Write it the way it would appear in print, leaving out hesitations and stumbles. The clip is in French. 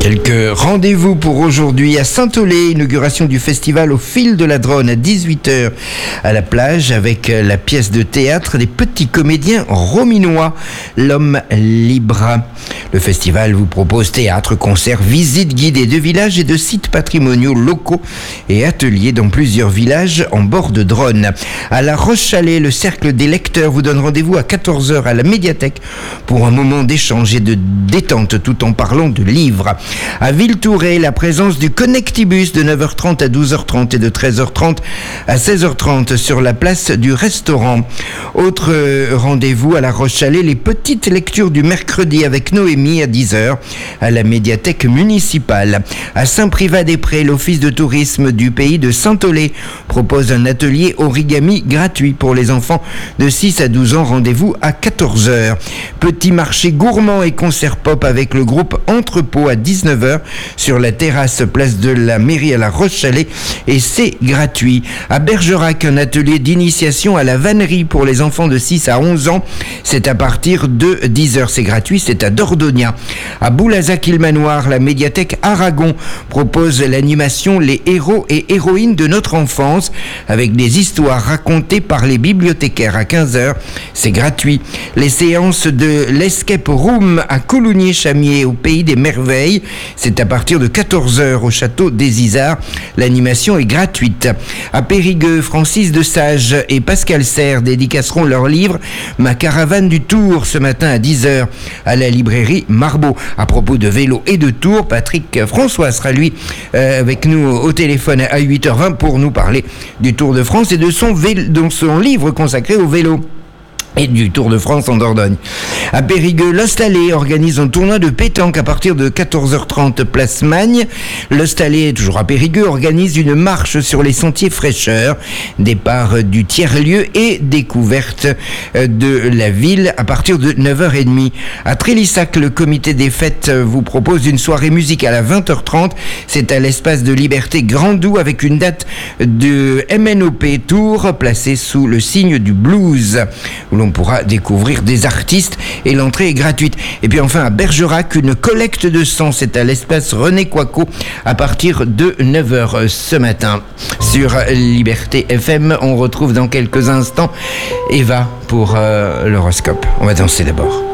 Quelques rendez-vous pour aujourd'hui à Saint-Olé, inauguration du festival au fil de la Dronne à 18h à la plage avec la pièce de théâtre des petits comédiens rominois, L'Homme Libre. Le festival vous propose théâtre, concerts, visites guidées de villages et de sites patrimoniaux locaux et ateliers dans plusieurs villages en bord de Dronne. À La Roche-Chalais, le Cercle des lecteurs vous donne rendez-vous à 14h à la médiathèque pour un moment d'échange et de détente tout en parlant de livres. À Villetouré, la présence du Connectibus de 9h30 à 12h30 et de 13h30 à 16h30 sur la place du restaurant. Autre rendez-vous à La Roche-Chalais, les petites lectures du mercredi avec Noémie à 10h à la médiathèque municipale. À Saint-Privat-des-Prés, l'office de tourisme du pays de Saint-Olé propose un atelier origami gratuit pour les enfants de 6 à 12 ans. Rendez-vous à 14h. Petit marché gourmand et concert pop avec le groupe Entrepôt à 19h sur la terrasse place de la mairie à La Roche-Chalais et c'est gratuit. À Bergerac, un atelier d'initiation à la vannerie pour les enfants de 6 à 11 ans. C'est à partir de 10h. C'est gratuit, c'est à Dordogne. À Boulazac-Île-Manoir, la médiathèque Aragon propose l'animation Les héros et héroïnes de notre enfance avec des histoires racontées par les bibliothécaires à 15h. C'est gratuit. Les séances de l'Escape Room à Coulugny-Chamier au Pays des Merveilles. C'est à partir de 14h au château des Isards. L'animation est gratuite. À Périgueux, Francis de Sage et Pascal Serre dédicaceront leur livre Ma caravane du Tour ce matin à 10h à la librairie Marbeau. À propos de vélo et de Tour, Patrick François sera lui avec nous au téléphone à 8h20 pour nous parler du Tour de France et de son livre consacré au vélo et du Tour de France en Dordogne. À Périgueux, l'Ostallé organise un tournoi de pétanque à partir de 14h30 place Magne. L'Ostallé, toujours à Périgueux, organise une marche sur les sentiers fraîcheurs, départ du tiers-lieu et découverte de la ville à partir de 9h30. À Trélissac, le comité des fêtes vous propose une soirée musicale à 20h30. C'est à l'espace de Liberté Grandou avec une date de MNOP Tour placée sous le signe du blues, où l'on pourra découvrir des artistes et l'entrée est gratuite. Et puis enfin à Bergerac, une collecte de sang, c'est à l'espace René Coicot à partir de 9h ce matin. Sur Liberté FM, on retrouve dans quelques instants Eva pour l'horoscope. On va danser d'abord.